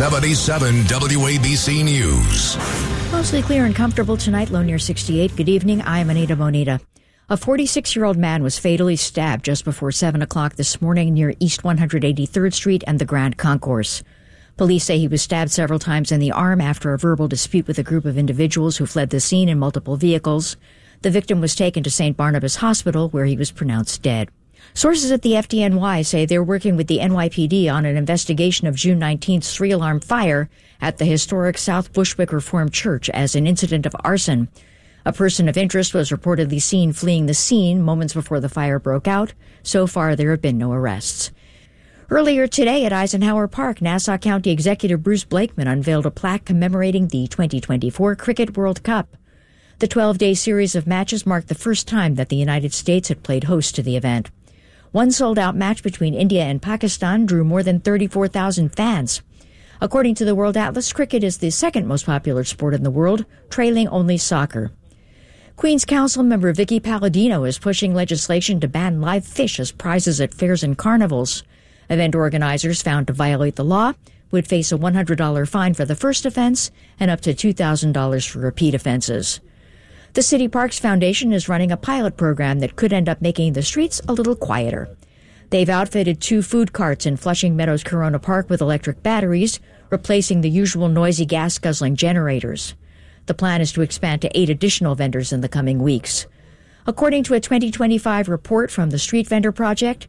77 WABC News. Mostly clear and comfortable tonight, low near 68. Good evening, I'm Anita Bonita. A 46-year-old man was fatally stabbed just before 7 o'clock this morning near East 183rd Street and the Grand Concourse. Police say he was stabbed several times in the arm after a verbal dispute with a group of individuals who fled the scene in multiple vehicles. The victim was taken to St. Barnabas Hospital, where he was pronounced dead. Sources at the FDNY say they're working with the NYPD on an investigation of June 19th's three-alarm fire at the historic South Bushwick Reformed Church as an incident of arson. A person of interest was reportedly seen fleeing the scene moments before the fire broke out. So far, there have been no arrests. Earlier today at Eisenhower Park, Nassau County Executive Bruce Blakeman unveiled a plaque commemorating the 2024 Cricket World Cup. The 12-day series of matches marked the first time that the United States had played host to the event. One sold-out match between India and Pakistan drew more than 34,000 fans. According to the World Atlas, cricket is the second most popular sport in the world, trailing only soccer. Queen's Council member Vicky Palladino is pushing legislation to ban live fish as prizes at fairs and carnivals. Event organizers found to violate the law would face a $100 fine for the first offense and up to $2,000 for repeat offenses. The City Parks Foundation is running a pilot program that could end up making the streets a little quieter. They've outfitted 2 food carts in Flushing Meadows Corona Park with electric batteries, replacing the usual noisy gas-guzzling generators. The plan is to expand to 8 additional vendors in the coming weeks. According to a 2025 report from the Street Vendor Project,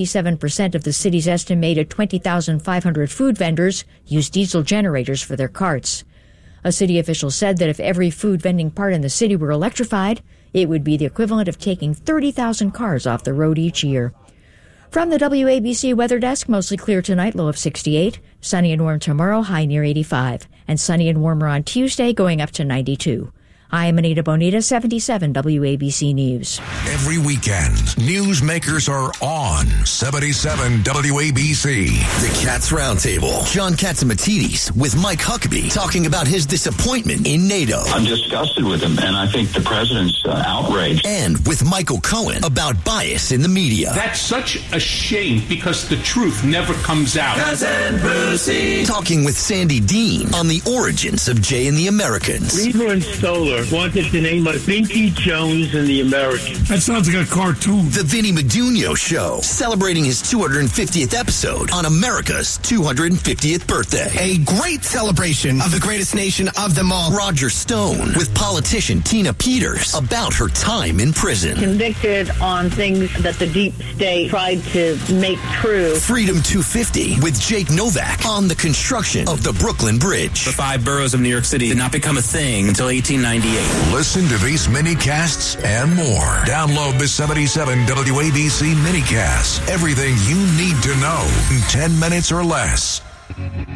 97% of the city's estimated 20,500 food vendors use diesel generators for their carts. A city official said that if every food vending part in the city were electrified, it would be the equivalent of taking 30,000 cars off the road each year. From the WABC Weather Desk, mostly clear tonight, low of 68. Sunny and warm tomorrow, high near 85. And sunny and warmer on Tuesday, going up to 92. I'm Anita Bonita, 77 WABC News. Every weekend, newsmakers are on 77 WABC. The Cats Roundtable. John Catsimatidis with Mike Huckabee talking about his disappointment in NATO. I'm disgusted with him, and I think the president's outraged. And with Michael Cohen about bias in the media. That's such a shame because the truth never comes out. Cousin Brucey. Talking with Sandy Dean on the origins of Jay and the Americans. Cleveland Solar wanted to name us Vinky Jones and the Americans. That sounds like a cartoon. The Vinny Medugno Show, celebrating his 250th episode on America's 250th birthday. A great celebration of the greatest nation of them all. Roger Stone with politician Tina Peters about her time in prison. Convicted on things that the deep state tried to make true. Freedom 250 with Jake Novak on the construction of the Brooklyn Bridge. The 5 boroughs of New York City did not become a thing until 1898. Listen to these mini-casts and more. Download the 77 WABC mini-casts. Everything you need to know in 10 minutes or less.